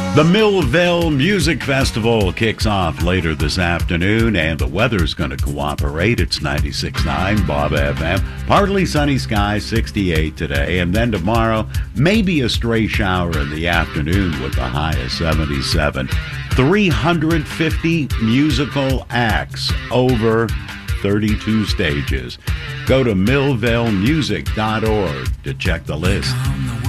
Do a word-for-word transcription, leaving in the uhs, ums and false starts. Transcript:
The Millville Music Festival kicks off later this afternoon, and the weather's going to cooperate. It's ninety-six point nine Bob F M. Partly sunny skies, sixty-eight today, and then tomorrow, maybe a stray shower in the afternoon with a high of seventy-seven. three hundred fifty musical acts over thirty-two stages. Go to millville music dot org to check the list.